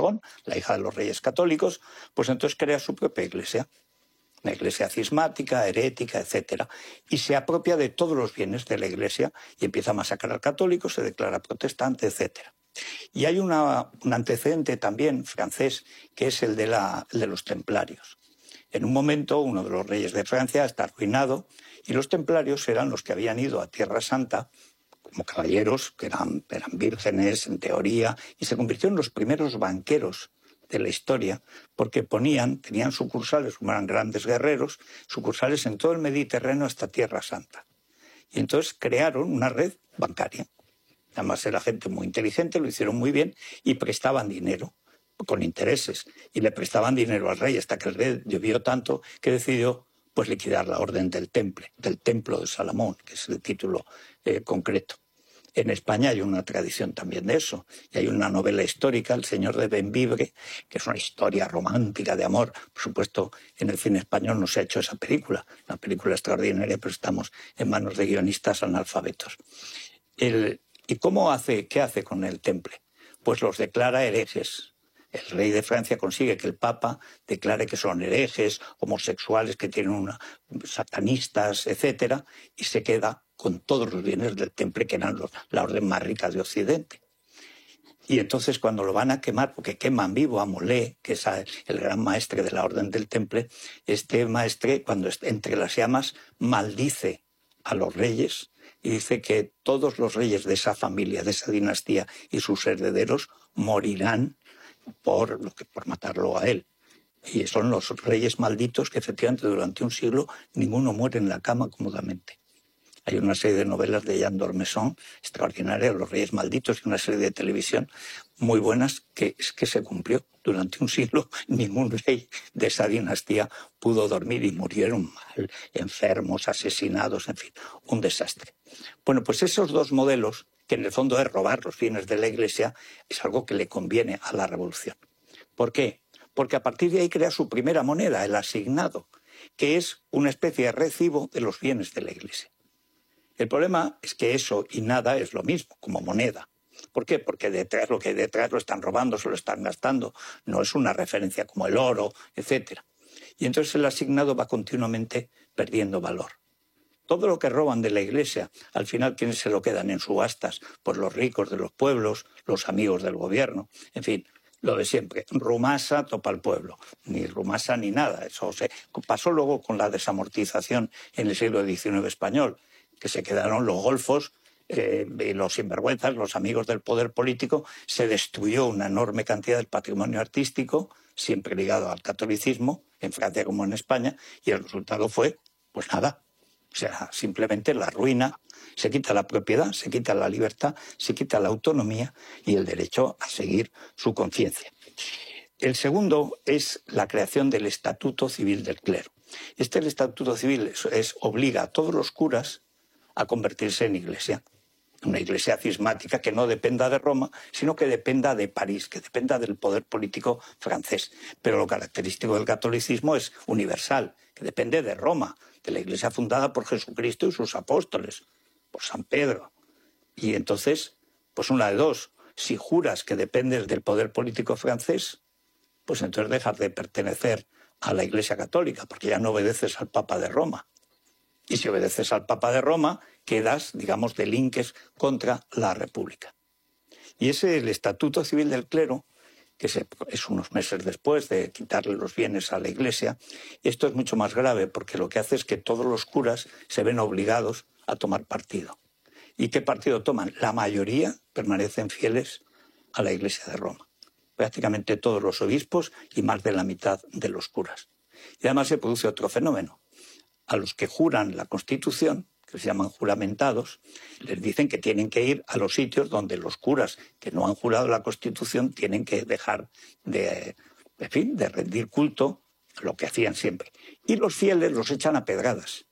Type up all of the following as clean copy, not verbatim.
Aragón, la hija de los reyes católicos, pues entonces crea su propia iglesia, una iglesia cismática, herética, etcétera, y se apropia de todos los bienes de la iglesia y empieza a masacrar católicos, se declara protestante, etcétera. Y hay un antecedente también francés, que es el de los templarios. En un momento, uno de los reyes de Francia está arruinado y los templarios eran los que habían ido a Tierra Santa como caballeros, que eran vírgenes en teoría, y se convirtieron en los primeros banqueros de la historia, porque tenían sucursales, como eran grandes guerreros, sucursales en todo el Mediterráneo hasta Tierra Santa. Y entonces crearon una red bancaria. Además era gente muy inteligente, lo hicieron muy bien y prestaban dinero con intereses. Y le prestaban dinero al rey hasta que el rey llovió tanto que decidió pues liquidar la orden del Templo de Salomón, que es el título concreto. En España hay una tradición también de eso. Y hay una novela histórica, El Señor de Bembibre, que es una historia romántica de amor. Por supuesto, en el cine español no se ha hecho esa película. Una película extraordinaria, pero estamos en manos de guionistas analfabetos. ¿Y qué hace con el temple? Pues los declara herejes. El rey de Francia consigue que el Papa declare que son herejes, homosexuales, que tienen satanistas, etcétera, y se queda con todos los bienes del temple, que eran la orden más rica de Occidente. Y entonces cuando lo van a quemar, porque queman vivo a Molé, que es el gran maestre de la orden del temple, este maestre, cuando entre las llamas, maldice a los reyes y dice que todos los reyes de esa familia, de esa dinastía y sus herederos morirán por matarlo a él. Y son los reyes malditos que efectivamente durante un siglo ninguno muere en la cama cómodamente. Hay una serie de novelas de Jean d'Ormesson extraordinarias, Los Reyes Malditos, y una serie de televisión muy buenas que se cumplió. Durante un siglo ningún rey de esa dinastía pudo dormir y murieron mal, enfermos, asesinados, en fin, un desastre. Bueno, pues esos dos modelos, que en el fondo es robar los bienes de la Iglesia, es algo que le conviene a la Revolución. ¿Por qué? Porque a partir de ahí crea su primera moneda, el asignado, que es una especie de recibo de los bienes de la Iglesia. El problema es que eso y nada es lo mismo, como moneda. ¿Por qué? Porque lo que hay detrás lo están robando, se lo están gastando. No es una referencia como el oro, etc. Y entonces el asignado va continuamente perdiendo valor. Todo lo que roban de la Iglesia, al final, ¿quiénes se lo quedan en subastas? Pues los ricos de los pueblos, los amigos del gobierno, en fin, lo de siempre. Rumasa topa al pueblo, ni rumasa ni nada. Eso pasó luego con la desamortización en el siglo XIX español, que se quedaron los golfos y los sinvergüenzas, los amigos del poder político. Se destruyó una enorme cantidad del patrimonio artístico, siempre ligado al catolicismo, en Francia como en España, y el resultado fue, pues nada, o sea, simplemente la ruina. Se quita la propiedad, se quita la libertad, se quita la autonomía y el derecho a seguir su conciencia. El segundo es la creación del Estatuto Civil del Clero. El Estatuto Civil obliga a todos los curas a convertirse en iglesia. Una iglesia cismática que no dependa de Roma, sino que dependa de París, que dependa del poder político francés. Pero lo característico del catolicismo es universal, que depende de Roma, de la iglesia fundada por Jesucristo y sus apóstoles, por San Pedro. Y entonces, pues una de dos, si juras que dependes del poder político francés, pues entonces dejas de pertenecer a la Iglesia Católica, porque ya no obedeces al Papa de Roma. Y si obedeces al Papa de Roma, quedas, digamos, delinques contra la República. Y ese es el Estatuto Civil del Clero, que es unos meses después de quitarle los bienes a la Iglesia. Esto es mucho más grave, porque lo que hace es que todos los curas se ven obligados a tomar partido. ¿Y qué partido toman? La mayoría permanecen fieles a la Iglesia de Roma. Prácticamente todos los obispos y más de la mitad de los curas. Y además se produce otro fenómeno. A los que juran la Constitución, que se llaman juramentados, les dicen que tienen que ir a los sitios donde los curas que no han jurado la Constitución tienen que dejar de rendir culto a lo que hacían siempre. Y los fieles los echan a pedradas.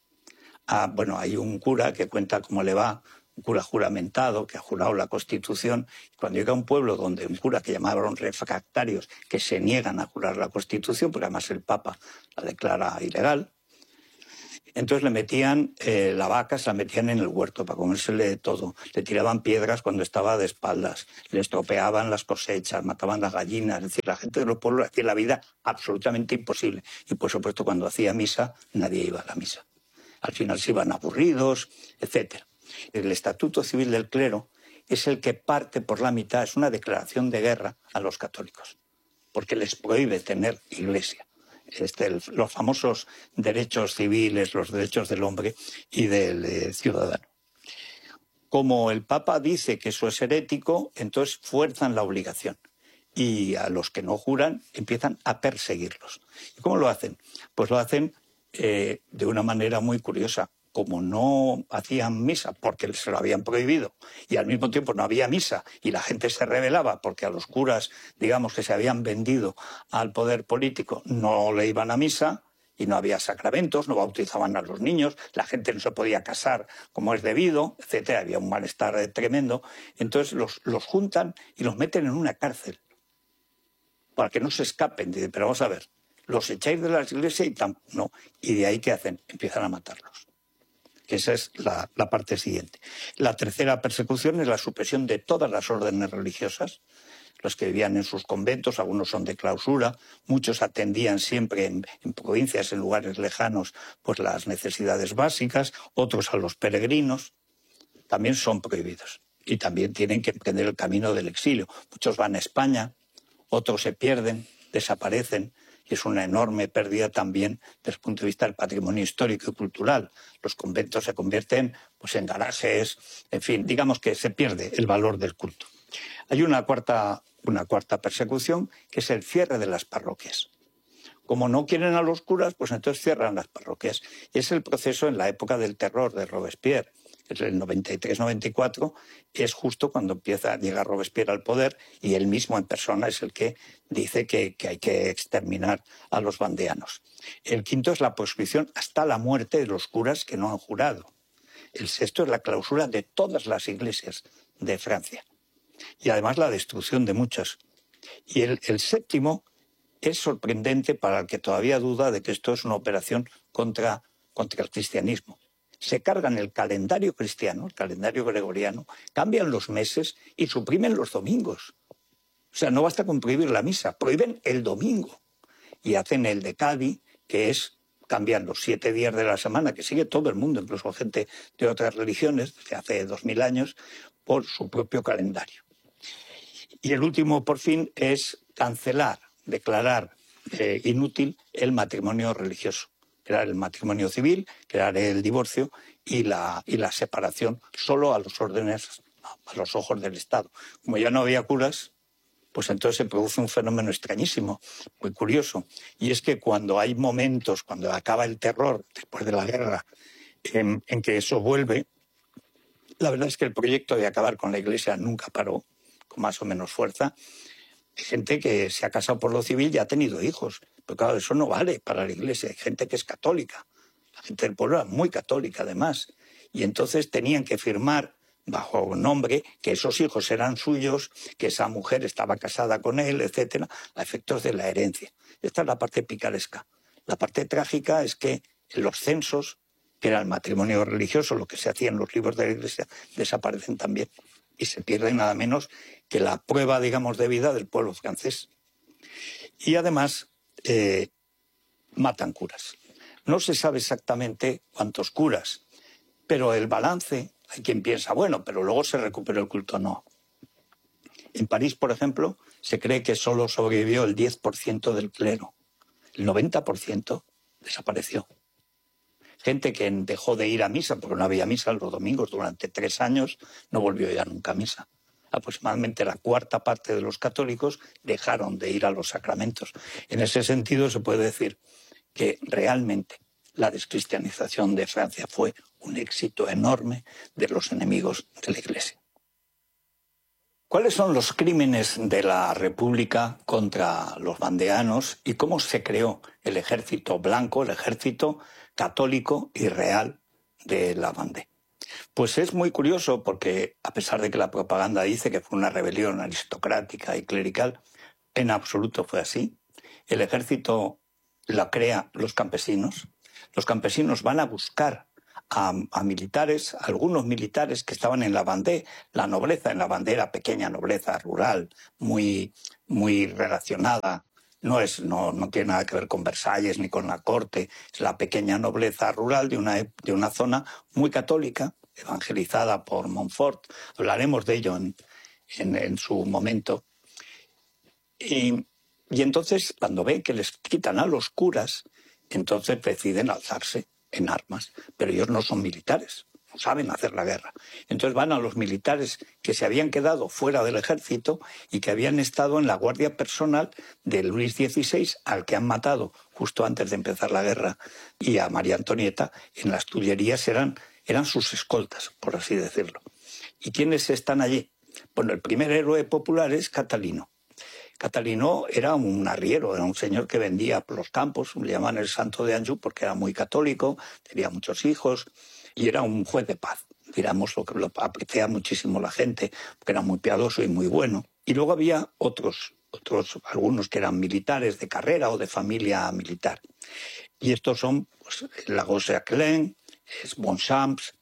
Hay un cura que cuenta cómo le va, un cura juramentado que ha jurado la Constitución. Cuando llega a un pueblo donde un cura que llamaban refractarios, que se niegan a jurar la Constitución, porque además el Papa la declara ilegal, Entonces le metían la vaca, se la metían en el huerto para comérsele todo. Le tiraban piedras cuando estaba de espaldas, le estropeaban las cosechas, mataban las gallinas. Es decir, la gente de los pueblos hacía la vida absolutamente imposible. Y por supuesto cuando hacía misa, nadie iba a la misa. Al final se iban aburridos, etc. El Estatuto Civil del Clero es el que parte por la mitad, es una declaración de guerra a los católicos, porque les prohíbe tener iglesia. Los famosos derechos civiles, los derechos del hombre y del ciudadano. Como el Papa dice que eso es herético, entonces fuerzan la obligación. Y a los que no juran empiezan a perseguirlos. ¿Y cómo lo hacen? Pues lo hacen de una manera muy curiosa. Como no hacían misa porque se lo habían prohibido y al mismo tiempo no había misa y la gente se rebelaba porque a los curas, digamos, que se habían vendido al poder político, no le iban a misa y no había sacramentos, no bautizaban a los niños, la gente no se podía casar como es debido, etcétera, había un malestar tremendo. Entonces los juntan y los meten en una cárcel para que no se escapen. Dice, pero vamos a ver, los echáis de las iglesias y no. Y de ahí, ¿qué hacen? Empiezan a matarlos. Esa es la parte siguiente. La tercera persecución es la supresión de todas las órdenes religiosas, los que vivían en sus conventos, algunos son de clausura, muchos atendían siempre en provincias, en lugares lejanos, pues las necesidades básicas, otros a los peregrinos, también son prohibidos. Y también tienen que emprender el camino del exilio. Muchos van a España, otros se pierden, desaparecen, y es una enorme pérdida también desde el punto de vista del patrimonio histórico y cultural. Los conventos se convierten pues, en garajes, en fin, digamos que se pierde el valor del culto. Hay una cuarta persecución, que es el cierre de las parroquias. Como no quieren a los curas, pues entonces cierran las parroquias. Y es el proceso en la época del terror de Robespierre. Es el 93-94, es justo cuando llega Robespierre al poder y él mismo en persona es el que dice que hay que exterminar a los vandeanos. El quinto es la proscripción hasta la muerte de los curas que no han jurado. El sexto es la clausura de todas las iglesias de Francia y además la destrucción de muchas. Y el séptimo es sorprendente para el que todavía duda de que esto es una operación contra el cristianismo. Se cargan el calendario cristiano, el calendario gregoriano, cambian los meses y suprimen los domingos. O sea, no basta con prohibir la misa, prohíben el domingo. Y hacen el decadi, que es cambian los 7 días de la semana, que sigue todo el mundo, incluso gente de otras religiones, desde hace 2000 años, por su propio calendario. Y el último, por fin, es cancelar, declarar inútil el matrimonio religioso. Crear el matrimonio civil, crear el divorcio y la separación solo a los órdenes, a los ojos del Estado. Como ya no había curas, pues entonces se produce un fenómeno extrañísimo, muy curioso. Y es que cuando hay momentos, cuando acaba el terror, después de la guerra, en que eso vuelve, la verdad es que el proyecto de acabar con la Iglesia nunca paró, con más o menos fuerza. Hay gente que se ha casado por lo civil y ha tenido hijos. Pero claro, eso no vale para la Iglesia. Hay gente que es católica. La gente del pueblo era muy católica, además. Y entonces tenían que firmar bajo nombre que esos hijos eran suyos, que esa mujer estaba casada con él, etcétera, a efectos de la herencia. Esta es la parte picaresca. La parte trágica es que en los censos, que era el matrimonio religioso, lo que se hacía en los libros de la Iglesia, desaparecen también. Y se pierde nada menos que la prueba, digamos, de vida del pueblo francés. Y además matan curas. No se sabe exactamente cuántos curas, pero el balance, hay quien piensa, bueno, pero luego se recuperó el culto. No. En París, por ejemplo, se cree que solo sobrevivió el 10% del clero. El 90% desapareció. Gente que dejó de ir a misa, porque no había misa los domingos durante 3 años, no volvió ya nunca a misa. Aproximadamente la cuarta parte de los católicos dejaron de ir a los sacramentos. En ese sentido se puede decir que realmente la descristianización de Francia fue un éxito enorme de los enemigos de la Iglesia. ¿Cuáles son los crímenes de la República contra los vandeanos y cómo se creó el ejército blanco, el ejército católico y real de la Vendée? Pues es muy curioso porque, a pesar de que la propaganda dice que fue una rebelión aristocrática y clerical, en absoluto fue así. El ejército la crean los campesinos. Los campesinos van a buscar a militares, algunos militares que estaban en la Vendée. La nobleza en la Vendée era pequeña nobleza rural, muy relacionada. No tiene nada que ver con Versalles ni con la corte. Es la pequeña nobleza rural de una zona muy católica, evangelizada por Montfort. Hablaremos de ello en su momento. Y entonces, cuando ven que les quitan a los curas, entonces deciden alzarse en armas. Pero ellos no son militares, no saben hacer la guerra. Entonces van a los militares que se habían quedado fuera del ejército y que habían estado en la guardia personal de Luis XVI, al que han matado justo antes de empezar la guerra, y a María Antonieta. En las Tullerías eran sus escoltas, por así decirlo. ¿Y quiénes están allí? Bueno, el primer héroe popular es Catalino. Catalino era un arriero, era un señor que vendía por los campos, le llamaban el Santo de Anjou porque era muy católico, tenía muchos hijos y era un juez de paz. Digamos, lo que lo aprecia muchísimo la gente, porque era muy piadoso y muy bueno. Y luego había otros, algunos que eran militares de carrera o de familia militar. Y estos son pues, Lagosse-Aquelin, es Bonchamps,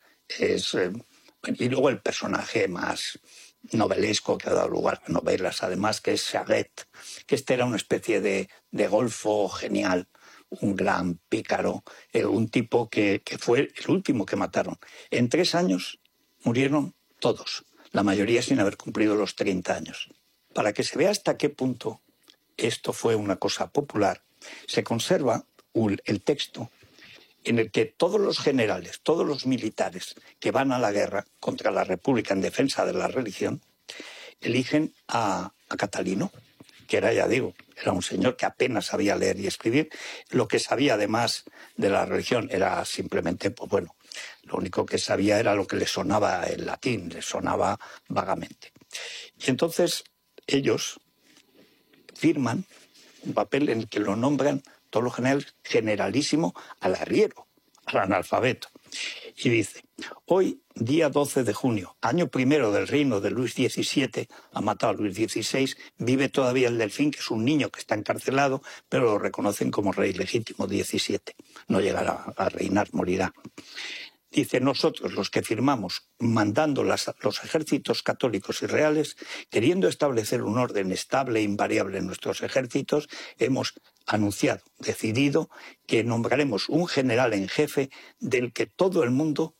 y luego el personaje más novelesco que ha dado lugar a novelas, además, que es Charette, que era una especie de golfo genial, un gran pícaro, un tipo que fue el último que mataron. En 3 años murieron todos, la mayoría sin haber cumplido los 30 años. Para que se vea hasta qué punto esto fue una cosa popular, se conserva el texto en el que todos los generales, todos los militares que van a la guerra contra la República en defensa de la religión, eligen a Catalino, que era, ya digo, era un señor que apenas sabía leer y escribir. Lo que sabía además de la religión era simplemente, pues bueno, lo único que sabía era lo que le sonaba el latín, le sonaba vagamente. Y entonces ellos firman un papel en el que lo nombran todos los generales generalísimo al arriero, al analfabeto. Y dice, hoy, día 12 de junio, año primero del reino de Luis XVII, ha matado a Luis XVI, vive todavía el Delfín, que es un niño que está encarcelado, pero lo reconocen como rey legítimo 17. No llegará a reinar, morirá. Dice, nosotros, los que firmamos, mandando los ejércitos católicos y reales, queriendo establecer un orden estable e invariable en nuestros ejércitos, hemos anunciado, decidido, que nombraremos un general en jefe al que todo el mundo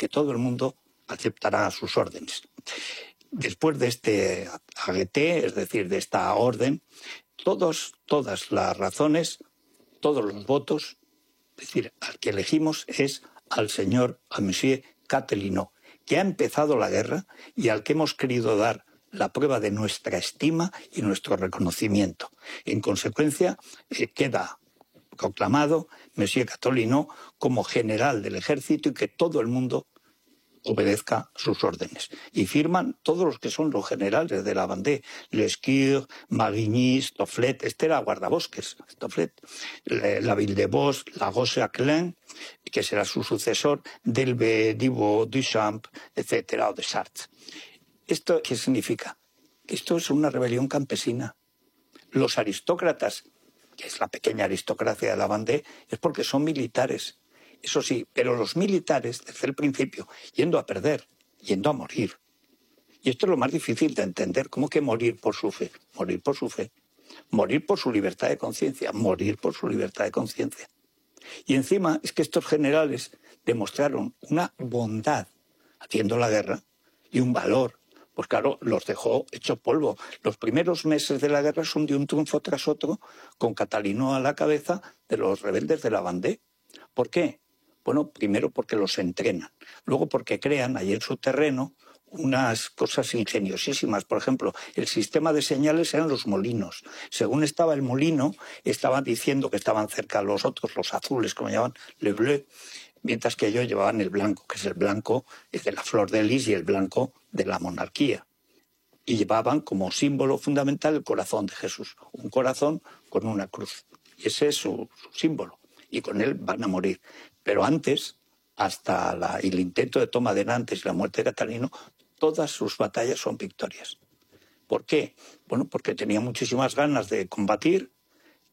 aceptará sus órdenes. Después de este agueté, es decir, de esta orden, todas las razones, todos los votos, es decir, al que elegimos es a Monsieur Catelino, que ha empezado la guerra y al que hemos querido dar la prueba de nuestra estima y nuestro reconocimiento. En consecuencia, queda proclamado Monsieur Catelino como general del ejército y que todo el mundo obedezca sus órdenes. Y firman todos los que son los generales de la Vendée, Lescure, Marigny, Stofflet, era guardabosques, Stofflet, la Villebos, Lagosse-Aquelin, que será su sucesor, Delbé, Dibot, Duchamp, etcétera, o de Sarthe. ¿Esto qué significa? Que esto es una rebelión campesina. Los aristócratas, que es la pequeña aristocracia de la Vendée, es porque son militares. Eso sí, pero los militares, desde el principio, yendo a perder, yendo a morir. Y esto es lo más difícil de entender. ¿Cómo que morir por su fe? Morir por su fe. Morir por su libertad de conciencia. Morir por su libertad de conciencia. Y encima es que estos generales demostraron una bondad haciendo la guerra y un valor. Pues claro, los dejó hecho polvo. Los primeros meses de la guerra son de un triunfo tras otro, con Catalino a la cabeza de los rebeldes de la Vendée. ¿Por qué? Bueno, primero porque los entrenan, luego porque crean ahí en su terreno unas cosas ingeniosísimas. Por ejemplo, el sistema de señales eran los molinos. Según estaba el molino, estaban diciendo que estaban cerca los otros, los azules, como llaman, le bleu, mientras que ellos llevaban el blanco, que es el blanco de la flor de lis y el blanco de la monarquía. Y llevaban como símbolo fundamental el corazón de Jesús, un corazón con una cruz. Y ese es su símbolo. Y con él van a morir. Pero antes, hasta el intento de toma de Nantes y la muerte de Catalino, todas sus batallas son victorias. ¿Por qué? Bueno, porque tenía muchísimas ganas de combatir,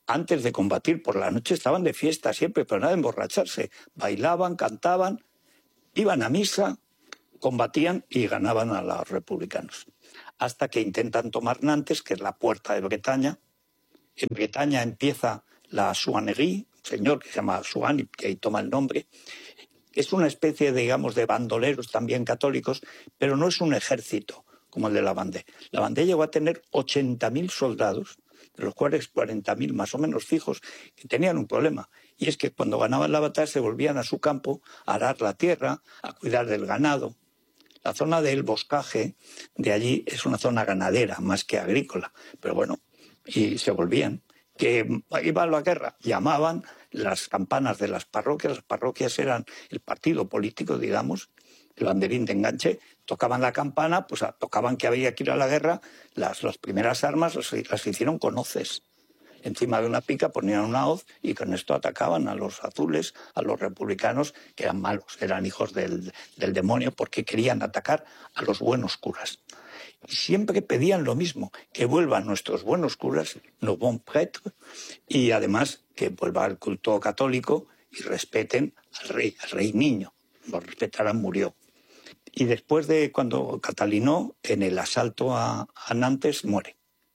antes de combatir por la noche estaban de fiesta siempre, pero nada de emborracharse. Bailaban, cantaban, iban a misa, combatían y ganaban a los republicanos. Hasta que intentan tomar Nantes, que es la puerta de Bretaña. En Bretaña empieza la Chouannerie, un señor que se llama Chouan, que ahí toma el nombre. Es una especie, digamos, de bandoleros también católicos, pero no es un ejército como el de la Vendée. La Vendée llegó a tener 80.000 soldados, de los cuales 40.000 más o menos fijos, que tenían un problema. Y es que cuando ganaban la batalla se volvían a su campo a arar la tierra, a cuidar del ganado. La zona del boscaje de allí es una zona ganadera más que agrícola, pero bueno, y se volvían. Que iba a la guerra, llamaban las campanas de las parroquias eran el partido político, digamos, el banderín de enganche, tocaban la campana, pues tocaban que había que ir a la guerra, las primeras armas las hicieron con hoces. Encima de una pica ponían una hoz y con esto atacaban a los azules, a los republicanos, que eran malos, eran hijos del demonio, porque querían atacar a los buenos curas. Y siempre pedían lo mismo, que vuelvan nuestros buenos curas, nos bons prêtres, y además que vuelva el culto católico y respeten al rey niño. Lo respetaran, murió. Y después de cuando Catalinó, en el asalto a Nantes, muere.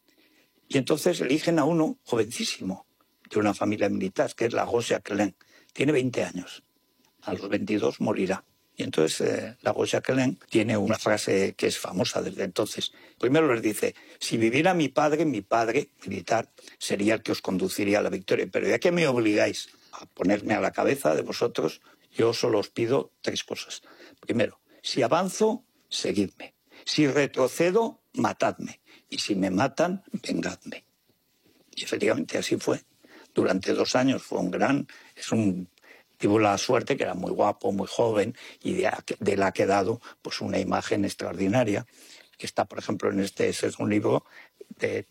Y entonces eligen a uno jovencísimo, de una familia militar, que es Lagos Jacquelin. Tiene 20 años. A los 22 morirá. Y entonces Lagos Jacquelin tiene una frase que es famosa desde entonces. Primero les dice, si viviera mi padre militar, sería el que os conduciría a la victoria. Pero ya que me obligáis a ponerme a la cabeza de vosotros, yo solo os pido 3 cosas. Primero, si avanzo, seguidme. Si retrocedo, matadme. Y si me matan, vengadme. Y efectivamente así fue. Durante 2 años fue tuvo la suerte que era muy guapo, muy joven, y de la ha quedado pues una imagen extraordinaria, que está, por ejemplo, ese es un libro de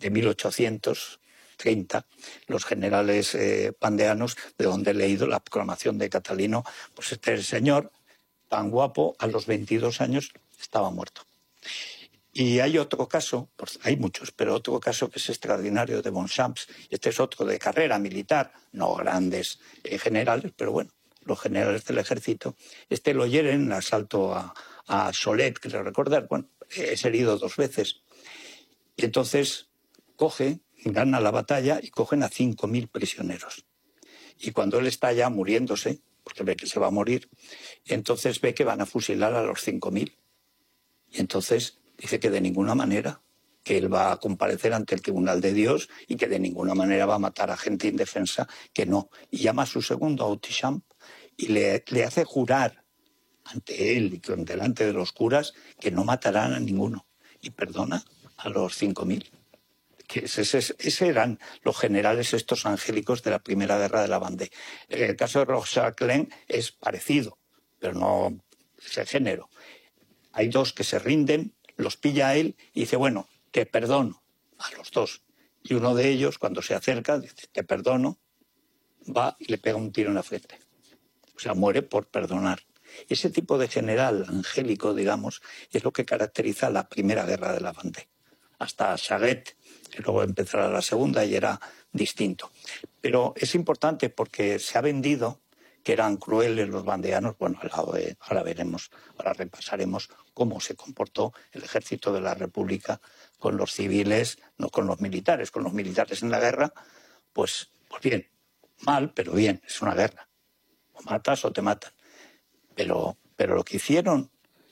1830, los generales pandeanos, de donde he leído la proclamación de Catalino. Pues este señor, tan guapo, a los 22 años estaba muerto. Y hay otro caso, pues hay muchos, pero otro caso que es extraordinario de Bonchamps. Este es otro de carrera militar, no grandes generales, pero bueno, los generales del ejército. Este lo hieren en el asalto a Solet, creo recordar. Bueno, es herido 2 veces. Y entonces gana la batalla y cogen a 5.000 prisioneros. Y cuando él está ya muriéndose, porque ve que se va a morir, entonces ve que van a fusilar a los 5.000. Y entonces dice que de ninguna manera, que él va a comparecer ante el tribunal de Dios y que de ninguna manera va a matar a gente indefensa, que no. Y llama a su segundo, Autichamp, y le hace jurar ante él y delante de los curas que no matarán a ninguno. Y perdona a los 5.000. Que ese eran los generales estos angélicos de la Primera Guerra de la Vendée. El caso de Rochaclin es parecido, pero no es el género. Hay 2 que se rinden, los pilla a él y dice, bueno, te perdono a los 2. Y uno de ellos, cuando se acerca, dice, te perdono, va y le pega un tiro en la frente. O sea, muere por perdonar. Ese tipo de general angélico, digamos, es lo que caracteriza la Primera Guerra de la Vendée. Hasta Charette, que luego empezará la segunda y era distinto. Pero es importante porque se ha vendido que eran crueles los vandeanos. Bueno, ahora veremos, ahora repasaremos cómo se comportó el ejército de la República con los civiles, no con los militares. Con los militares en la guerra, pues bien, mal, pero bien, es una guerra. O matas o te matan. Pero lo que hicieron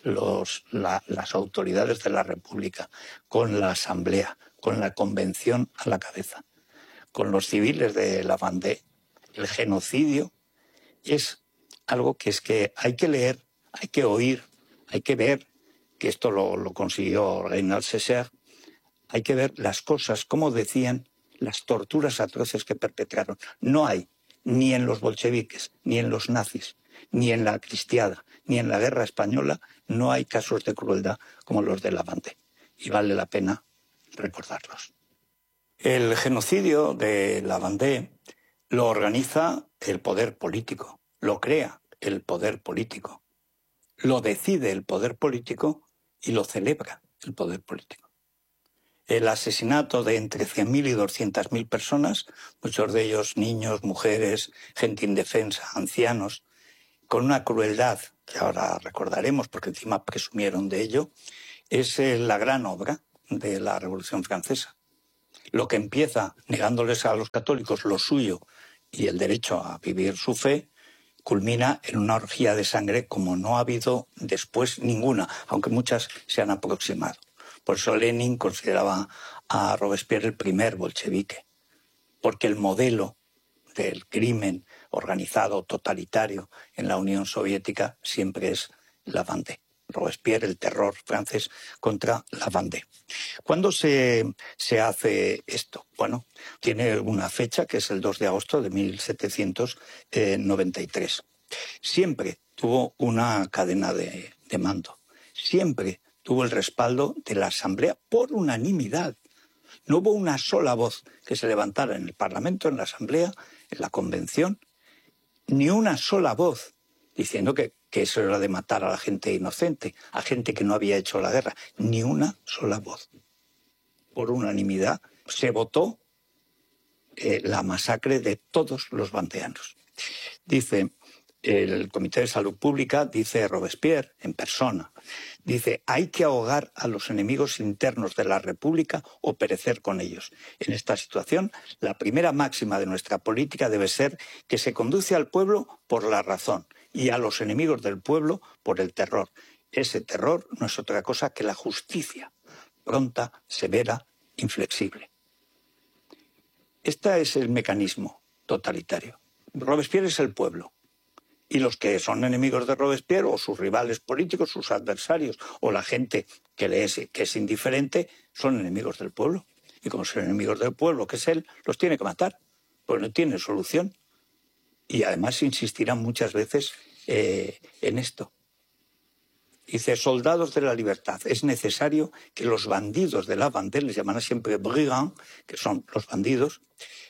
las autoridades de la República, con la Asamblea, con la Convención a la cabeza, con los civiles de la Vendée, el genocidio, es algo que es que hay que leer, hay que oír, hay que ver, que esto lo consiguió Reynald Césaire, hay que ver las cosas, como decían, las torturas atroces que perpetraron. No hay, ni en los bolcheviques, ni en los nazis, ni en la cristiada, ni en la guerra española, no hay casos de crueldad como los de la Vendée. Y vale la pena recordarlos. El genocidio de la Vendée lo organiza el poder político, lo crea el poder político, lo decide el poder político y lo celebra el poder político. el asesinato de entre 100.000 y 200.000 personas, muchos de ellos niños, mujeres, gente indefensa, ancianos, con una crueldad que ahora recordaremos porque encima presumieron de ello, es la gran obra de la Revolución Francesa. Lo que empieza negándoles a los católicos lo suyo y el derecho a vivir su fe, culmina en una orgía de sangre como no ha habido después ninguna, aunque muchas se han aproximado. Por eso Lenin consideraba a Robespierre el primer bolchevique, porque el modelo del crimen organizado totalitario en la Unión Soviética siempre es la Vendée. Robespierre, el terror francés contra la Vendée. ¿Cuándo se hace esto? Bueno, tiene una fecha que es el 2 de agosto de 1793. Siempre tuvo una cadena de mando. Siempre tuvo el respaldo de la Asamblea por unanimidad. No hubo una sola voz que se levantara en el Parlamento, en la Asamblea, en la Convención, ni una sola voz diciendo que eso era de matar a la gente inocente, a gente que no había hecho la guerra. Ni una sola voz. Por unanimidad se votó la masacre de todos los vandeanos. Dice el Comité de Salud Pública, dice Robespierre en persona, dice, hay que ahogar a los enemigos internos de la República o perecer con ellos. En esta situación, la primera máxima de nuestra política debe ser que se conduce al pueblo por la razón y a los enemigos del pueblo por el terror. Ese terror no es otra cosa que la justicia, pronta, severa, inflexible. Este es el mecanismo totalitario. Robespierre es el pueblo. Y los que son enemigos de Robespierre, o sus rivales políticos, sus adversarios, o la gente que es indiferente, son enemigos del pueblo. Y como son enemigos del pueblo, que es él, los tiene que matar, pues no tiene solución. Y además insistirán muchas veces en esto. Dice, soldados de la libertad, es necesario que los bandidos de la Vendée, les llamarán siempre brigands, que son los bandidos,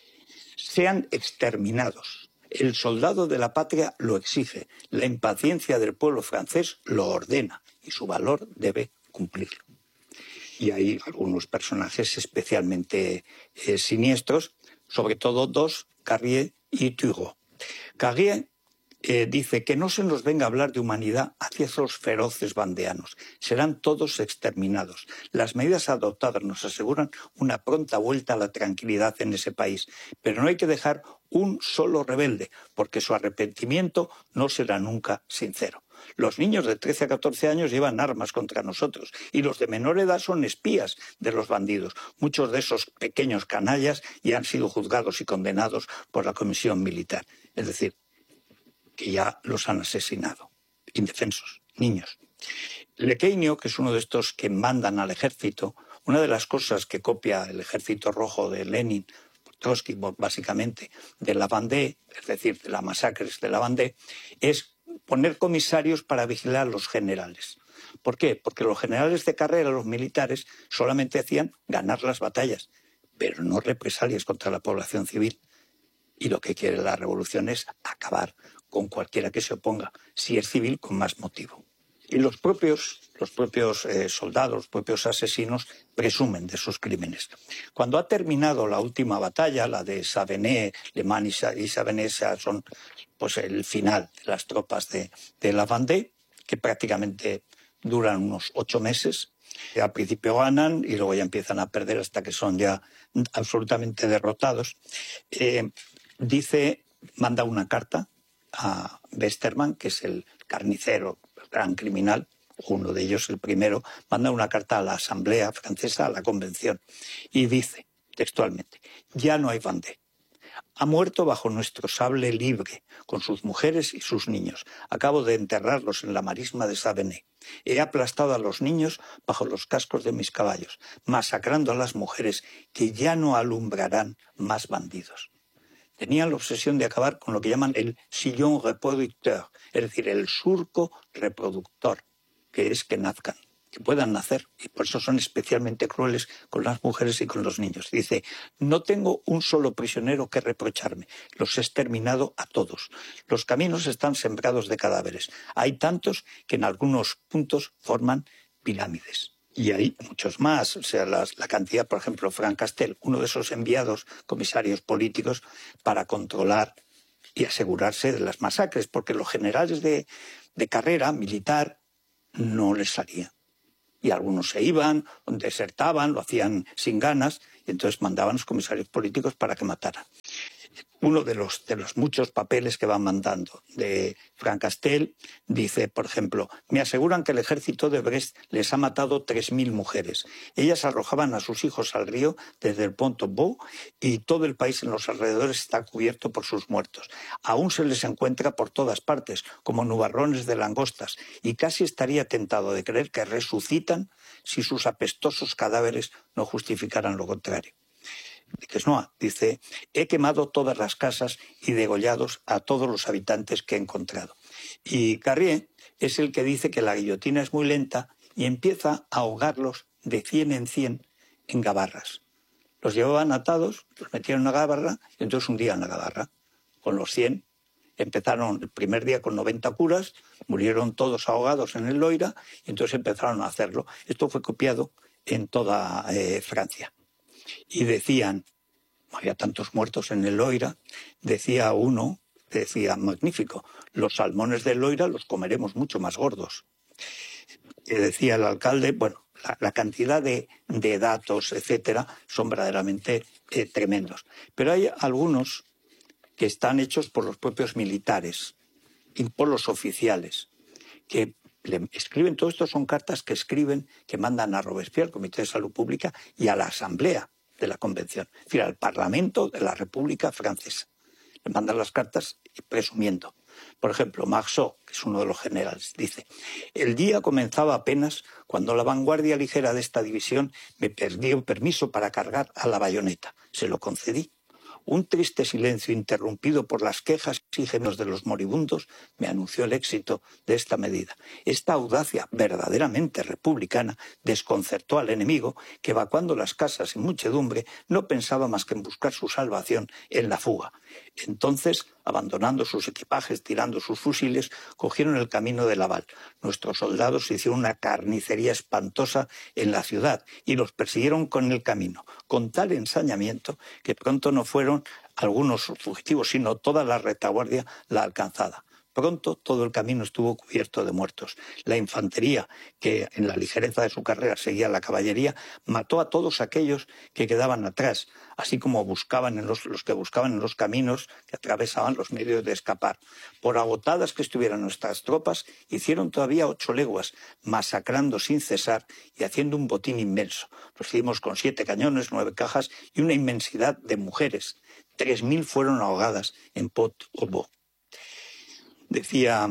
sean exterminados. El soldado de la patria lo exige, la impaciencia del pueblo francés lo ordena y su valor debe cumplirlo. Y hay algunos personajes especialmente siniestros, sobre todo dos, Carrier y Turgot. Carrier dice que no se nos venga a hablar de humanidad hacia esos feroces vandeanos. Serán todos exterminados. Las medidas adoptadas nos aseguran una pronta vuelta a la tranquilidad en ese país. Pero no hay que dejar un solo rebelde, porque su arrepentimiento no será nunca sincero. Los niños de 13 a 14 años llevan armas contra nosotros y los de menor edad son espías de los bandidos. Muchos de esos pequeños canallas ya han sido juzgados y condenados por la comisión militar. Es decir, que ya los han asesinado. Indefensos, niños. Lequeinio, que es uno de estos que mandan al ejército, una de las cosas que copia el ejército rojo de Lenin, Trotsky, básicamente, de la Vendée, es decir, de las masacres de la Vendée, es poner comisarios para vigilar a los generales. ¿Por qué? Porque los generales de carrera, los militares, solamente hacían ganar las batallas, pero no represalias contra la población civil. Y lo que quiere la revolución es acabar con cualquiera que se oponga, si es civil, con más motivo. Y los propios soldados, los propios asesinos, presumen de sus crímenes. Cuando ha terminado la última batalla, la de Savenay, Le Mans y Savenay, son pues, el final de las tropas de la Vendée, que prácticamente duran unos 8 meses. Al principio ganan y luego ya empiezan a perder hasta que son ya absolutamente derrotados. Manda una carta a Westermann, que es el carnicero, el gran criminal, uno de ellos, el primero, manda una carta a la Asamblea Francesa, a la Convención, y dice textualmente, ya no hay Vendée. Ha muerto bajo nuestro sable libre, con sus mujeres y sus niños. Acabo de enterrarlos en la marisma de Savenay. He aplastado a los niños bajo los cascos de mis caballos, masacrando a las mujeres que ya no alumbrarán más bandidos. Tenían la obsesión de acabar con lo que llaman el sillon reproducteur, es decir, el surco reproductor, que es que nazcan, que puedan nacer, y por eso son especialmente crueles con las mujeres y con los niños. Dice, no tengo un solo prisionero que reprocharme, los he exterminado a todos. Los caminos están sembrados de cadáveres. Hay tantos que en algunos puntos forman pirámides. Y hay muchos más. O sea, la cantidad, por ejemplo, Frank Castel, uno de esos enviados comisarios políticos para controlar y asegurarse de las masacres, porque los generales de carrera militar no les salía. Y algunos se iban, desertaban, lo hacían sin ganas, y entonces mandaban a los comisarios políticos para que mataran. Uno de los muchos papeles que van mandando de Frank Castel dice, por ejemplo, me aseguran que el ejército de Brest les ha matado 3.000 mujeres. Ellas arrojaban a sus hijos al río desde el Pont au Beau y todo el país en los alrededores está cubierto por sus muertos. Aún se les encuentra por todas partes, como nubarrones de langostas, y casi estaría tentado de creer que resucitan si sus apestosos cadáveres no justificaran lo contrario. Quesnoy dice, he quemado todas las casas y degollados a todos los habitantes que he encontrado. Y Carrier es el que dice que la guillotina es muy lenta y empieza a ahogarlos de 100 en 100 en gabarras. Los llevaban atados, los metían en una gabarra y entonces hundían la gabarra. Con los 100 empezaron el primer día con 90 curas, murieron todos ahogados en el Loira y entonces empezaron a hacerlo. Esto fue copiado en toda Francia. Y decían, había tantos muertos en el Loira, decía uno, decía, magnífico, los salmones del Loira los comeremos mucho más gordos. Y decía el alcalde, bueno, la cantidad de datos, etcétera, son verdaderamente tremendos. Pero hay algunos que están hechos por los propios militares y por los oficiales, que le escriben, todo esto son cartas que escriben, que mandan a Robespierre, al Comité de Salud Pública, y a la Asamblea de la Convención, es decir, al Parlamento de la República Francesa. Le mandan las cartas presumiendo. Por ejemplo, Marceau, que es uno de los generales, dice, el día comenzaba apenas cuando la vanguardia ligera de esta división me pidió permiso para cargar a la bayoneta. Se lo concedí. Un triste silencio interrumpido por las quejas y gemidos de los moribundos me anunció el éxito de esta medida. Esta audacia verdaderamente republicana desconcertó al enemigo, que evacuando las casas en muchedumbre no pensaba más que en buscar su salvación en la fuga. Entonces, abandonando sus equipajes, tirando sus fusiles, cogieron el camino de Laval. Nuestros soldados hicieron una carnicería espantosa en la ciudad y los persiguieron con el camino, con tal ensañamiento que pronto no fueron algunos fugitivos, sino toda la retaguardia la alcanzada. Pronto todo el camino estuvo cubierto de muertos. La infantería, que en la ligereza de su carrera seguía la caballería, mató a todos aquellos que quedaban atrás, así como buscaban los que buscaban en los caminos que atravesaban los medios de escapar. Por agotadas que estuvieran nuestras tropas, hicieron todavía 8 leguas, masacrando sin cesar y haciendo un botín inmenso. Recibimos con 7 cañones, 9 cajas y una inmensidad de mujeres. 3.000 fueron ahogadas en Pont-au-Beau. Decía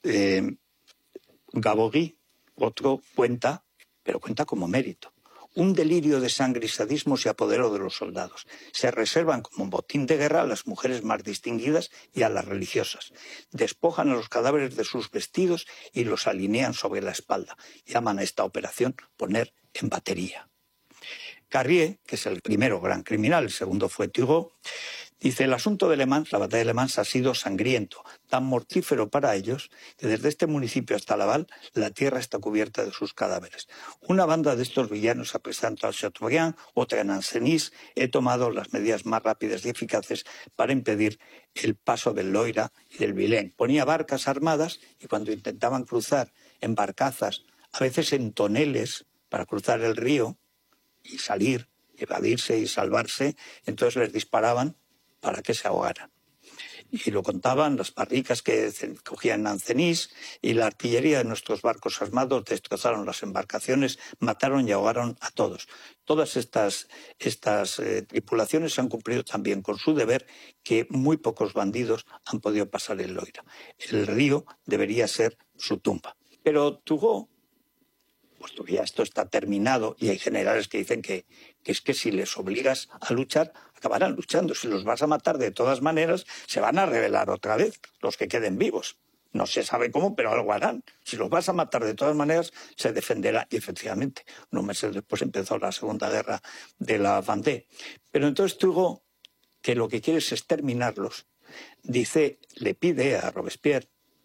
Gabory, otro, cuenta, pero cuenta como mérito. Un delirio de sangre y sadismo se apoderó de los soldados. Se reservan como botín de guerra a las mujeres más distinguidas y a las religiosas. Despojan a los cadáveres de sus vestidos y los alinean sobre la espalda. Llaman a esta operación poner en batería. Carrier, que es el primero gran criminal, el segundo fue Turgot, dice, el asunto de Le Mans, la batalla de Le Mans, ha sido sangriento, tan mortífero para ellos, que desde este municipio hasta Laval, la tierra está cubierta de sus cadáveres. Una banda de estos villanos apresando a Chateaubriand, otra en Ancenis, he tomado las medidas más rápidas y eficaces para impedir el paso del Loira y del Vilaine. Ponía barcas armadas y cuando intentaban cruzar en barcazas, a veces en toneles, para cruzar el río y salir, evadirse y salvarse, entonces les disparaban para que se ahogaran. Y lo contaban las barricas que cogían en Ancenis y la artillería de nuestros barcos armados destrozaron las embarcaciones, mataron y ahogaron a todos. Todas estas tripulaciones han cumplido también con su deber, que muy pocos bandidos han podido pasar el Loira. El río debería ser su tumba. Pero Turgot, puesto que ya esto está terminado y hay generales que dicen que es que si les obligas a luchar, acabarán luchando. Si los vas a matar de todas maneras, se van a rebelar otra vez los que queden vivos. No se sabe cómo, pero algo harán. Si los vas a matar de todas maneras, se defenderá. Y efectivamente, unos meses después empezó la Segunda Guerra de la Vendée. Pero entonces Turgot, que lo que quiere es exterminarlos, dice, le pide a Robespierre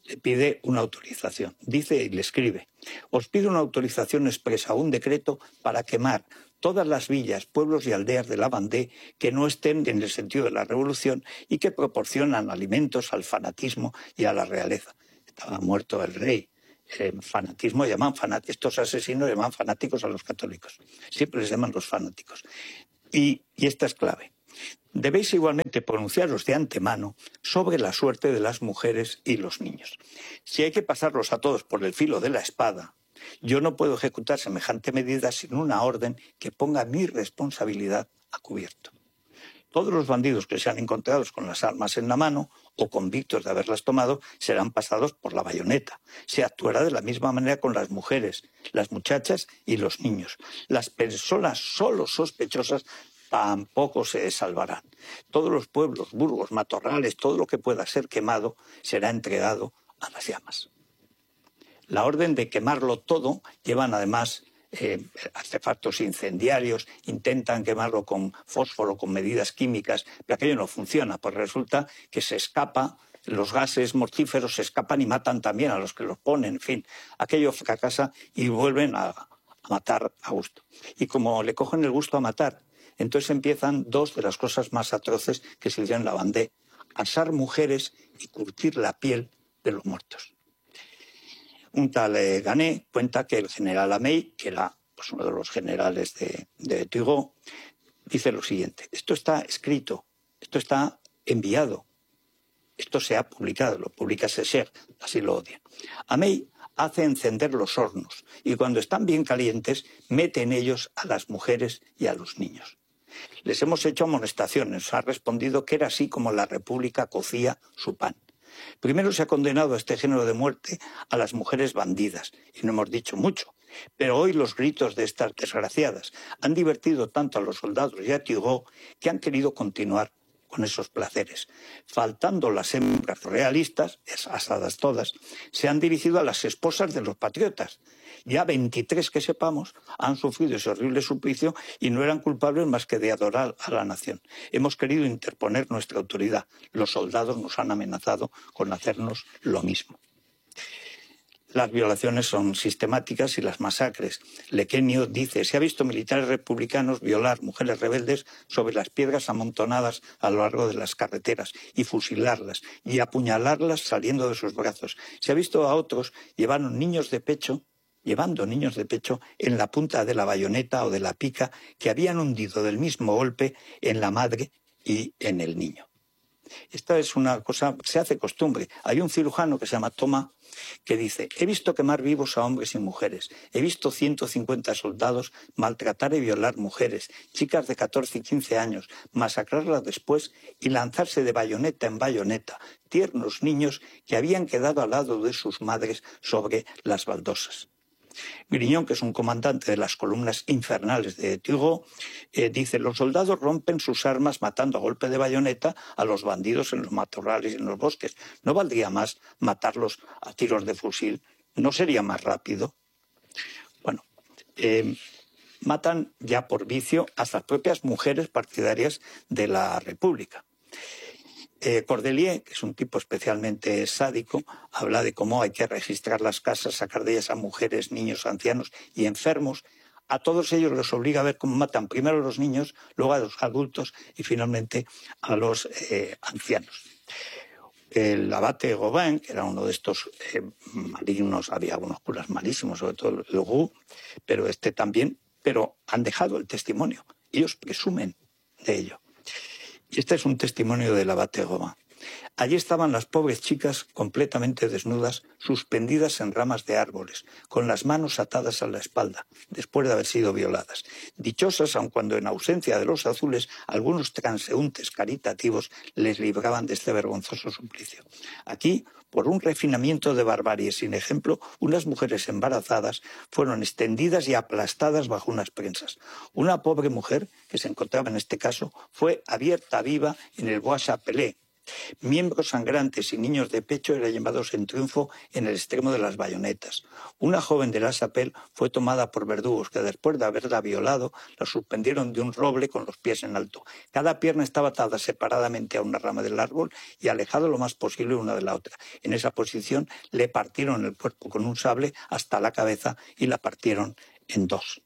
le pide una autorización. Dice y le escribe: os pido una autorización expresa o un decreto para quemar todas las villas, pueblos y aldeas de la Vendée que no estén en el sentido de la revolución y que proporcionan alimentos al fanatismo y a la realeza. Estaba muerto el rey. Fanatismo llaman estos asesinos llaman fanáticos a los católicos. Siempre les llaman los fanáticos. Y esta es clave. Debéis igualmente pronunciaros de antemano sobre la suerte de las mujeres y los niños. Si hay que pasarlos a todos por el filo de la espada, yo no puedo ejecutar semejante medida sin una orden que ponga mi responsabilidad a cubierto. Todos los bandidos que sean encontrados con las armas en la mano o convictos de haberlas tomado serán pasados por la bayoneta. Se actuará de la misma manera con las mujeres, las muchachas y los niños. Las personas solo sospechosas tampoco se salvarán. Todos los pueblos, burgos, matorrales, todo lo que pueda ser quemado será entregado a las llamas. La orden de quemarlo todo llevan además artefactos incendiarios, intentan quemarlo con fósforo, con medidas químicas, pero aquello no funciona, pues resulta que se escapa, los gases mortíferos se escapan y matan también a los que los ponen, en fin, aquello fracasa y vuelven a matar a gusto. Y como le cogen el gusto a matar, entonces empiezan dos de las cosas más atroces que se hicieron en la Vendée: asar mujeres y curtir la piel de los muertos. Un tal Ganet cuenta que el general Amey, que era pues, uno de los generales de Turgot, dice lo siguiente: esto está escrito, esto está enviado, esto se ha publicado, lo publica Sécher, así lo odian. Amey hace encender los hornos y cuando están bien calientes mete en ellos a las mujeres y a los niños. Les hemos hecho amonestaciones, ha respondido que era así como la República cocía su pan. Primero se ha condenado a este género de muerte a las mujeres bandidas, y no hemos dicho mucho, pero hoy los gritos de estas desgraciadas han divertido tanto a los soldados y a Turgot que han querido continuar con esos placeres. Faltando las hembras realistas, asadas todas, se han dirigido a las esposas de los patriotas. Ya 23 que sepamos han sufrido ese horrible suplicio y no eran culpables más que de adorar a la nación. Hemos querido interponer nuestra autoridad. Los soldados nos han amenazado con hacernos lo mismo. Las violaciones son sistemáticas y las masacres. Lequenio dice: se ha visto militares republicanos violar mujeres rebeldes sobre las piedras amontonadas a lo largo de las carreteras y fusilarlas y apuñalarlas saliendo de sus brazos. Se ha visto a otros llevando niños de pecho en la punta de la bayoneta o de la pica que habían hundido del mismo golpe en la madre y en el niño. Esta es una cosa que se hace costumbre. Hay un cirujano que se llama Thomas que dice: he visto quemar vivos a hombres y mujeres, he visto 150 soldados maltratar y violar mujeres, chicas de 14 y 15 años, masacrarlas después y lanzarse de bayoneta en bayoneta, tiernos niños que habían quedado al lado de sus madres sobre las baldosas. Grignon, que es un comandante de las columnas infernales de Turgot, dice: los soldados rompen sus armas matando a golpe de bayoneta a los bandidos en los matorrales y en los bosques. ¿No valdría más matarlos a tiros de fusil? ¿No sería más rápido? Bueno, matan ya por vicio a las propias mujeres partidarias de la República. Cordelier, que es un tipo especialmente sádico, habla de cómo hay que registrar las casas, sacar de ellas a mujeres, niños, ancianos y enfermos. A todos ellos los obliga a ver cómo matan primero a los niños, luego a los adultos y finalmente a los ancianos. El abate Gauvin, que era uno de estos malignos, había algunos curas malísimos, sobre todo el Roux, pero este también, pero han dejado el testimonio. Ellos presumen de ello. Y este es un testimonio del abate Gauvin. Allí estaban las pobres chicas completamente desnudas, suspendidas en ramas de árboles, con las manos atadas a la espalda, después de haber sido violadas. Dichosas, aun cuando en ausencia de los azules, algunos transeúntes caritativos les libraban de este vergonzoso suplicio. Aquí, por un refinamiento de barbarie sin ejemplo, unas mujeres embarazadas fueron extendidas y aplastadas bajo unas prensas. Una pobre mujer, que se encontraba en este caso, fue abierta viva en el Bois Chapelé. Miembros sangrantes y niños de pecho eran llevados en triunfo en el extremo de las bayonetas. Una joven de la Chapelle fue tomada por verdugos que después de haberla violado la suspendieron de un roble con los pies en alto. Cada pierna estaba atada separadamente a una rama del árbol y alejado lo más posible una de la otra. En esa posición le partieron el cuerpo con un sable hasta la cabeza y la partieron en dos.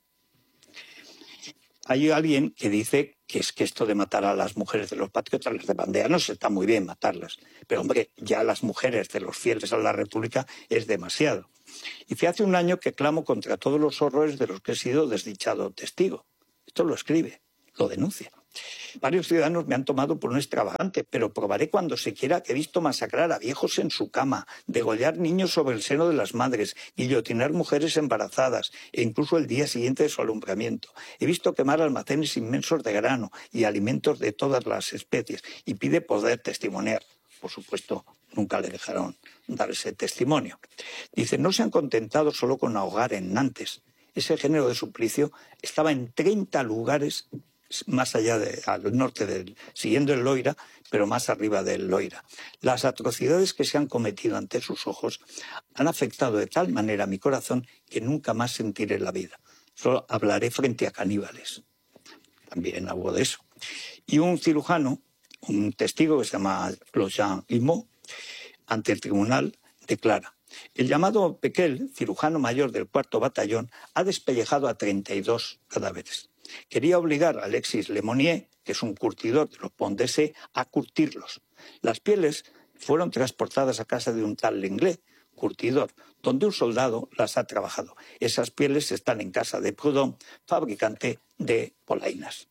Hay alguien que dice que es que esto de matar a las mujeres de los patriotas, las de bandeanos, está muy bien matarlas. Pero, hombre, ya las mujeres de los fieles a la República es demasiado. Y hace un año que clamo contra todos los horrores de los que he sido desdichado testigo. Esto lo escribe, lo denuncia. Varios ciudadanos me han tomado por un extravagante, pero probaré cuando se quiera que he visto masacrar a viejos en su cama, degollar niños sobre el seno de las madres, guillotinar mujeres embarazadas e incluso el día siguiente de su alumbramiento. He visto quemar almacenes inmensos de grano y alimentos de todas las especies y pide poder testimoniar. Por supuesto, nunca le dejaron dar ese testimonio. Dice, no se han contentado solo con ahogar en Nantes. Ese género de suplicio estaba en 30 lugares más allá al norte, siguiendo el Loira, pero más arriba del Loira. Las atrocidades que se han cometido ante sus ojos han afectado de tal manera mi corazón que nunca más sentiré la vida. Solo hablaré frente a caníbales. También habló de eso. Y un cirujano, un testigo que se llama Jean Guillemot, ante el tribunal, declara: el llamado Pequel, cirujano mayor del 4º batallón, ha despellejado a 32 cadáveres. Quería obligar a Alexis Lemonnier, que es un curtidor de los Pont de C, a curtirlos. Las pieles fueron transportadas a casa de un tal Lenglet, curtidor, donde un soldado las ha trabajado. Esas pieles están en casa de Proudhon, fabricante de polainas.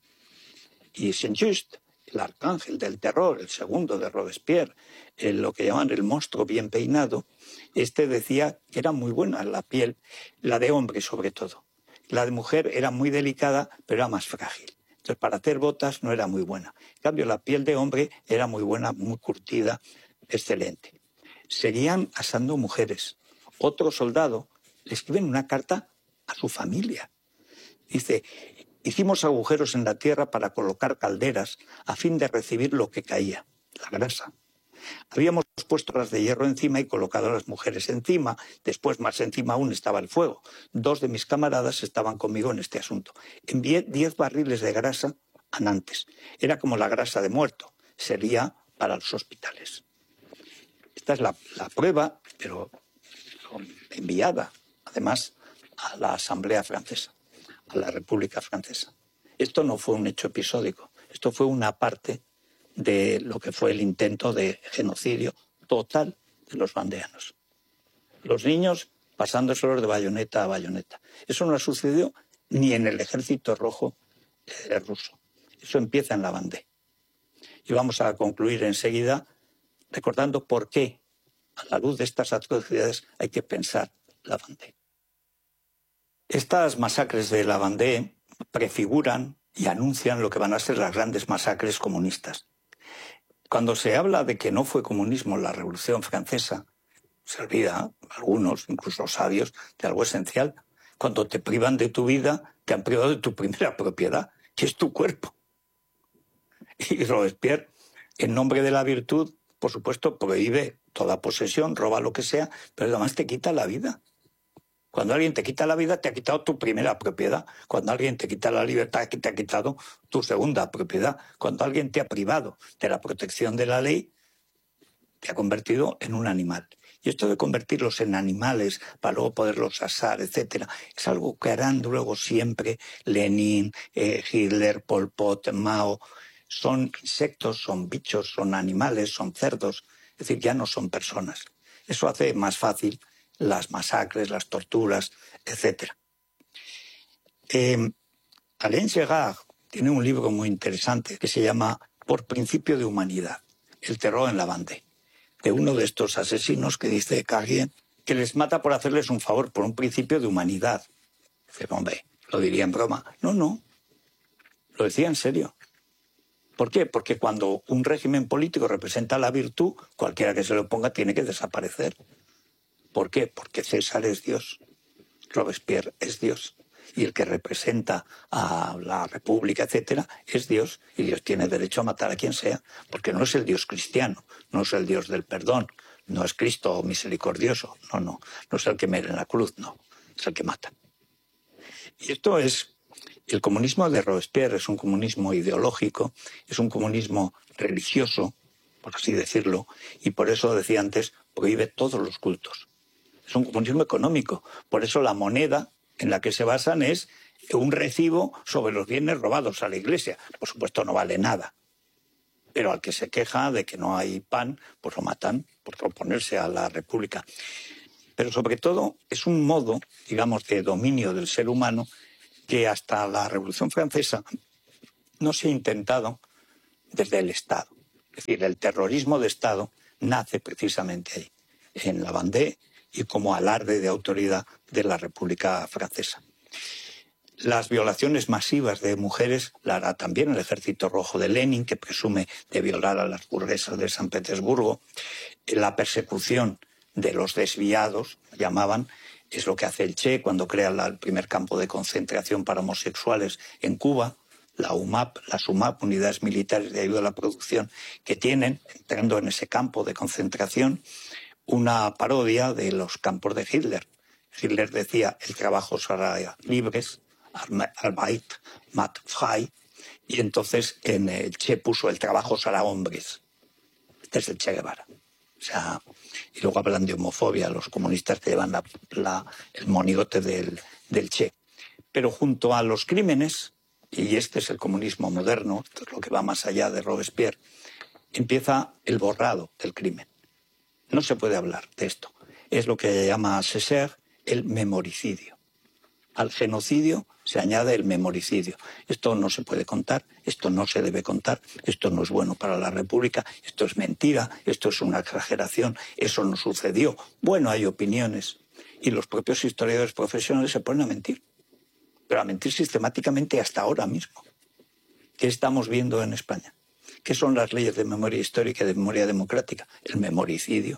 Y Saint-Just, el arcángel del terror, el segundo de Robespierre, lo que llaman el monstruo bien peinado, decía que era muy buena la piel, la de hombre sobre todo. La de mujer era muy delicada, pero era más frágil. Entonces, para hacer botas no era muy buena. En cambio, la piel de hombre era muy buena, muy curtida, excelente. Seguían asando mujeres. Otro soldado le escribe una carta a su familia. Dice, hicimos agujeros en la tierra para colocar calderas a fin de recibir lo que caía, la grasa. Habíamos puesto las de hierro encima y colocado a las mujeres encima. Después, más encima aún, estaba el fuego. 2 de mis camaradas estaban conmigo en este asunto. Envié 10 barriles de grasa a Nantes. Era como la grasa de muerto. Sería para los hospitales. Esta es la prueba, pero enviada, además, a la Asamblea Francesa, a la República Francesa. Esto no fue un hecho episódico. Esto fue una parte de lo que fue el intento de genocidio total de los vandeanos. Los niños pasándoselos de bayoneta a bayoneta. Eso no sucedió ni en el Ejército Rojo ruso. Eso empieza en la Vendée. Y vamos a concluir enseguida recordando por qué, a la luz de estas atrocidades, hay que pensar la Vendée. Estas masacres de la Vendée prefiguran y anuncian lo que van a ser las grandes masacres comunistas. Cuando se habla de que no fue comunismo la Revolución Francesa, se olvida, algunos, incluso sabios, de algo esencial. Cuando te privan de tu vida, te han privado de tu primera propiedad, que es tu cuerpo. Y Robespierre, en nombre de la virtud, por supuesto, prohíbe toda posesión, roba lo que sea, pero además te quita la vida. Cuando alguien te quita la vida, te ha quitado tu primera propiedad. Cuando alguien te quita la libertad, te ha quitado tu segunda propiedad. Cuando alguien te ha privado de la protección de la ley, te ha convertido en un animal. Y esto de convertirlos en animales para luego poderlos asar, etcétera, es algo que harán luego siempre Lenin, Hitler, Pol Pot, Mao. Son insectos, son bichos, son animales, son cerdos. Es decir, ya no son personas. Eso hace más fácil las masacres, las torturas, etcétera. Alain Gerard tiene un libro muy interesante que se llama Por principio de humanidad, el terror en la Vendée, de uno de estos asesinos que dice Carrier que les mata por hacerles un favor, por un principio de humanidad. Dice, hombre, lo diría en broma. No, lo decía en serio. ¿Por qué? Porque cuando un régimen político representa la virtud, cualquiera que se lo ponga tiene que desaparecer. ¿Por qué? Porque César es Dios, Robespierre es Dios. y el que representa a la República, etcétera, es Dios, y Dios tiene derecho a matar a quien sea, porque no es el Dios cristiano, no es el Dios del perdón, no es Cristo misericordioso, no es el que muere en la cruz, no, es el que mata. Y esto es, el comunismo de Robespierre es un comunismo ideológico, es un comunismo religioso, por así decirlo, y por eso decía antes, prohíbe todos los cultos. Es un comunismo económico, por eso la moneda en la que se basan es un recibo sobre los bienes robados a la Iglesia. Por supuesto no vale nada, pero al que se queja de que no hay pan, pues lo matan por oponerse a la República. Pero sobre todo es un modo, digamos, de dominio del ser humano que hasta la Revolución Francesa no se ha intentado desde el Estado. Es decir, el terrorismo de Estado nace precisamente ahí, en la Vendée y como alarde de autoridad de la República Francesa. Las violaciones masivas de mujeres la hará también el Ejército Rojo de Lenin, que presume de violar a las burguesas de San Petersburgo. La persecución de los desviados, llamaban, es lo que hace el Che cuando crea el primer campo de concentración para homosexuales en Cuba. La UMAP, las UMAP, Unidades Militares de Ayuda a la Producción, que tienen, entrando en ese campo de concentración, una parodia de los campos de Hitler. Hitler decía, el trabajo será libres, Arbeit macht frei, y entonces en el Che puso, el trabajo será hombres. Este es el Che Guevara. O sea, y luego hablan de homofobia, los comunistas que llevan el monigote del Che. Pero junto a los crímenes, y este es el comunismo moderno, esto es lo que va más allá de Robespierre, empieza el borrado del crimen. No se puede hablar de esto. Es lo que llama Césaire el memoricidio. Al genocidio se añade el memoricidio. Esto no se puede contar, esto no se debe contar, esto no es bueno para la República, esto es mentira, esto es una exageración, eso no sucedió. Bueno, hay opiniones. Y los propios historiadores profesionales se ponen a mentir. Pero a mentir sistemáticamente hasta ahora mismo. ¿Qué estamos viendo en España? ¿Qué son las leyes de memoria histórica y de memoria democrática? El memoricidio.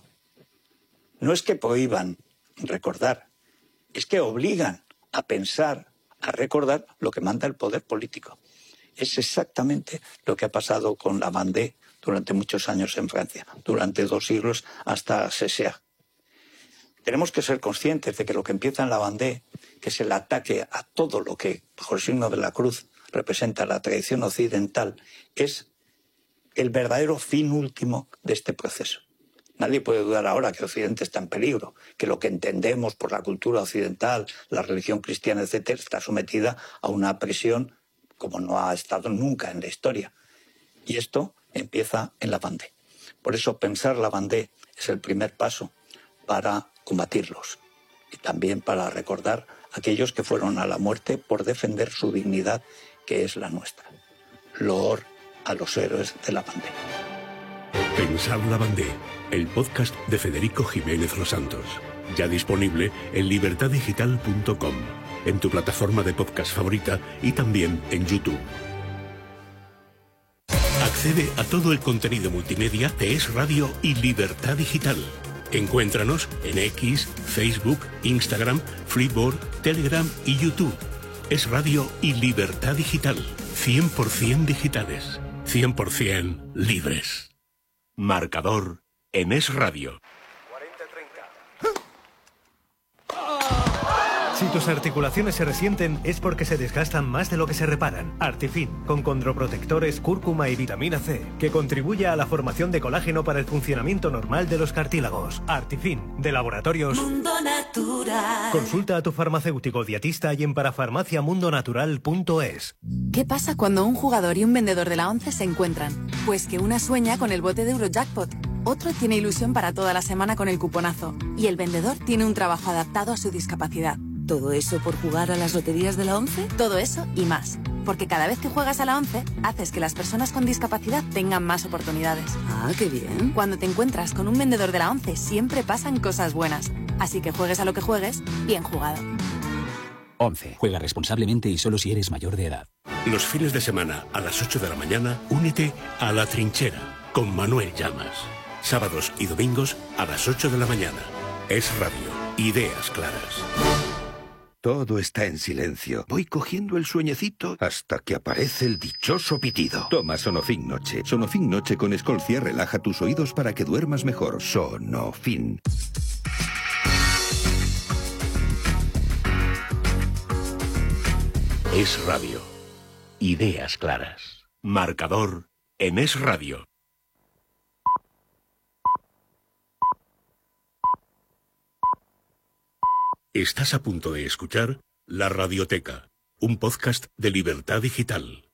No es que prohíban recordar, es que obligan a pensar, a recordar lo que manda el poder político. Es exactamente lo que ha pasado con la Vendée durante muchos años en Francia, durante 2 siglos hasta Césaire. Tenemos que ser conscientes de que lo que empieza en la Vendée, que es el ataque a todo lo que, bajo el signo de la cruz, representa la tradición occidental, es el verdadero fin último de este proceso. Nadie puede dudar ahora que Occidente está en peligro, que lo que entendemos por la cultura occidental, la religión cristiana, etcétera, está sometida a una presión como no ha estado nunca en la historia. Y esto empieza en la Vendée. Por eso pensar la Vendée es el primer paso para combatirlos y también para recordar a aquellos que fueron a la muerte por defender su dignidad, que es la nuestra. Loor a los héroes de la Vendée. Pensar la Vendée, el podcast de Federico Jiménez Los Santos. Ya disponible en libertaddigital.com, en tu plataforma de podcast favorita y también en YouTube. Accede a todo el contenido multimedia de Es Radio y Libertad Digital. Encuéntranos en X, Facebook, Instagram, Flipboard, Telegram y YouTube. Es Radio y Libertad Digital. 100% digitales. 100% libres. Marcador en Es Radio. Si tus articulaciones se resienten es porque se desgastan más de lo que se reparan. Artifin, con condroprotectores, cúrcuma y vitamina C, que contribuye a la formación de colágeno para el funcionamiento normal de los cartílagos. Artifin, de Laboratorios Mundo Natural. Consulta a tu farmacéutico dietista y en parafarmaciamundonatural.es. ¿Qué pasa cuando un jugador y un vendedor de la ONCE se encuentran? Pues que una sueña con el bote de Eurojackpot, otro tiene ilusión para toda la semana con el cuponazo y el vendedor tiene un trabajo adaptado a su discapacidad. ¿Todo eso por jugar a las loterías de la ONCE? Todo eso y más. Porque cada vez que juegas a la ONCE, haces que las personas con discapacidad tengan más oportunidades. Ah, qué bien. Cuando te encuentras con un vendedor de la ONCE, siempre pasan cosas buenas. Así que juegues a lo que juegues, bien jugado. ONCE. Juega responsablemente y solo si eres mayor de edad. Los fines de semana a las 8 de la mañana, únete a La Trinchera con Manuel Llamas. Sábados y domingos a las 8 de la mañana. Es Radio. Ideas claras. Todo está en silencio. Voy cogiendo el sueñecito hasta que aparece el dichoso pitido. Toma Sonofin Noche. Sonofin Noche con Escolcia relaja tus oídos para que duermas mejor. Sonofin. Es Radio. Ideas claras. Marcador en Es Radio. Estás a punto de escuchar La Radioteca, un podcast de Libertad Digital.